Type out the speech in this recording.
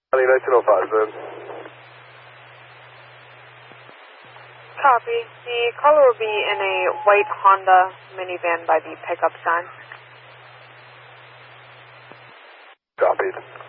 County 1905, then. Copy. The caller will be in a white Honda minivan by the pickup sign. Copied.